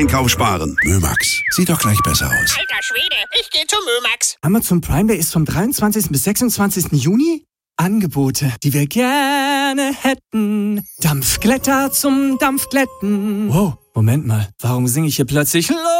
Einkauf sparen. Mömax. Sieht doch gleich besser aus. Alter Schwede, ich gehe zum Mömax. Amazon Prime Day ist vom 23. bis 26. Juni. Angebote, die wir gerne hätten. Dampfglätter zum Dampfglätten. Wow, Moment mal, warum singe ich hier plötzlich